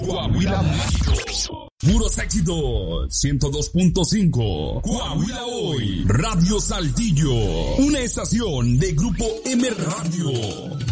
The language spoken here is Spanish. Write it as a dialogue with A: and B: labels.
A: Coahuila Mágico. Puros éxitos. 102.5. Coahuila Hoy. Radio Saltillo. Una estación de Grupo M Radio.